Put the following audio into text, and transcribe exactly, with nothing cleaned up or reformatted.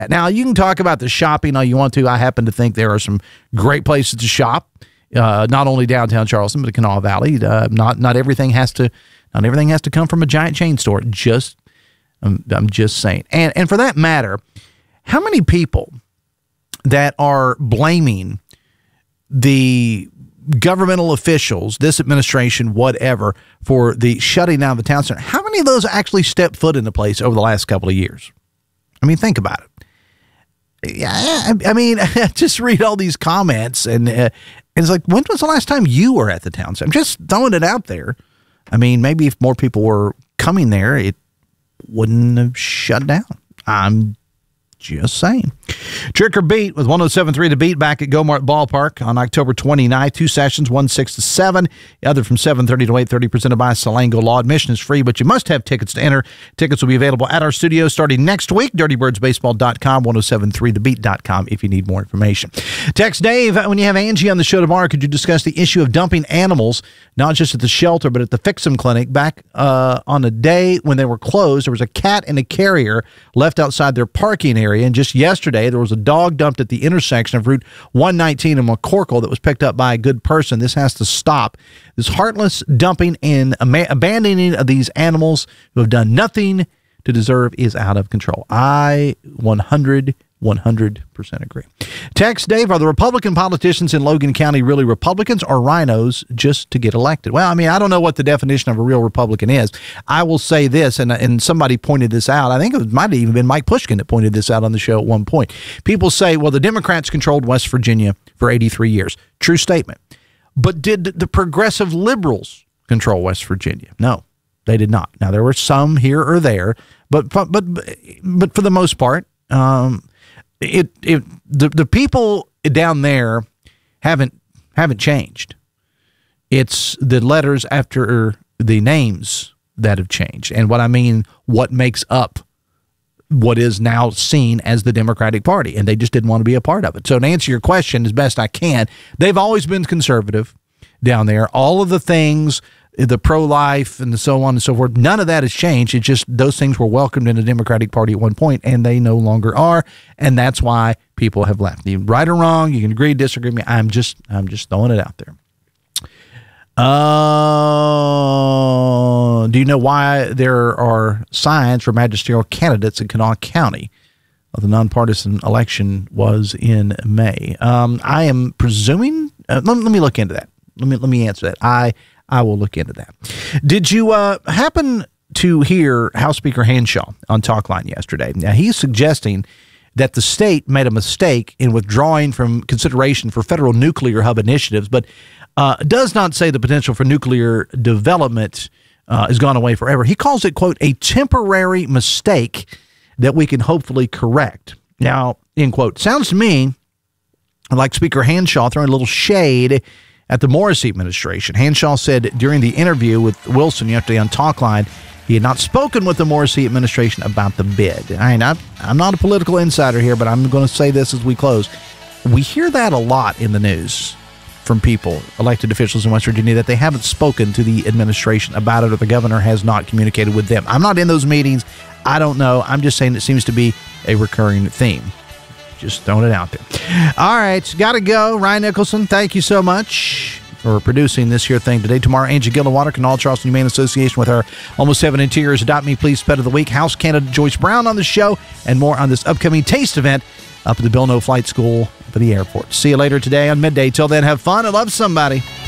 Now, you can talk about the shopping all you want to. I happen to think there are some great places to shop, uh, not only downtown Charleston, but the Kanawha Valley. Uh, not not everything has to not everything has to come from a giant chain store. Just I'm, I'm just saying. And and for that matter, how many people that are blaming the governmental officials, this administration, whatever, for the shutting down of the town center, how many of those actually stepped foot in the place over the last couple of years? I mean, think about it. Yeah, I, I mean, just read all these comments, and, uh, and it's like, when was the last time you were at the town center? I'm just throwing it out there. I mean, maybe if more people were coming there, it wouldn't have shut down. I'm just saying. Trick or Beat with one oh seven point three The Beat back at Gomart Ballpark on October twenty-ninth. Two sessions, one six to seven. The other from seven thirty to eight thirty, presented by Salango Law. Admission is free, but you must have tickets to enter. Tickets will be available at our studio starting next week. dirty birds baseball dot com, ten seventy-three the beat dot com if you need more information. Text Dave, when you have Angie on the show tomorrow, could you discuss the issue of dumping animals, not just at the shelter, but at the Fix-Em Clinic? Back uh, on a day when they were closed, there was a cat and a carrier left outside their parking area. And just yesterday, there was a dog dumped at the intersection of Route one nineteen in McCorkle that was picked up by a good person. This has to stop. This heartless dumping and ama- abandoning of these animals who have done nothing to deserve is out of control. I one hundred, one hundred percent agree. Text Dave, are the Republican politicians in Logan County really Republicans or rhinos just to get elected? Well, I mean, I don't know what the definition of a real Republican is. I will say this, and and somebody pointed this out. I think it might have even been Mike Pushkin that pointed this out on the show at one point. People say, well, the Democrats controlled West Virginia for eighty-three years. True statement. But did the progressive liberals control West Virginia? No, they did not. Now, there were some here or there, but but but, but for the most part, um, It it the, the people down there haven't haven't changed. It's the letters after the names that have changed. And what I mean, what makes up what is now seen as the Democratic Party, and they just didn't want to be a part of it. So to answer your question as best I can, they've always been conservative down there. All of the things, the pro-life and so on and so forth, none of that has changed. It's just those things were welcomed in the Democratic Party at one point, and they no longer are, and that's why people have left. You right or wrong, you can agree, disagree with me. I'm just, I'm just throwing it out there. Uh, do you know why there are signs for magisterial candidates in Kanawha County? Well, the nonpartisan election was in May. Um, I am presuming. Uh, let, let me look into that. Let me let me answer that. I. I will look into that. Did you uh, happen to hear House Speaker Hanshaw on Talkline yesterday? Now, he's suggesting that the state made a mistake in withdrawing from consideration for federal nuclear hub initiatives, but uh, does not say the potential for nuclear development uh, has gone away forever. He calls it, quote, a temporary mistake that we can hopefully correct. Now, end quote. Sounds to me like Speaker Hanshaw throwing a little shade at the Morrisey administration. Hanshaw said during the interview with Wilson yesterday on Talkline, he had not spoken with the Morrisey administration about the bid. I mean, I'm, I'm not a political insider here, but I'm going to say this as we close. We hear that a lot in the news from people, elected officials in West Virginia, that they haven't spoken to the administration about it or the governor has not communicated with them. I'm not in those meetings. I don't know. I'm just saying it seems to be a recurring theme. Just throwing it out there. All right, got to go. Ryan Nicholson, thank you so much for producing this here thing today. Tomorrow, Angie Gillenwater, Kanawha Charleston Humane Association with our Almost Seven Interiors Adopt Me Please Pet of the Week, House candidate Joyce Brown on the show, and more on this upcoming taste event up at the Bill No Flight School up at the airport. See you later today on Midday. Till then, have fun and love somebody.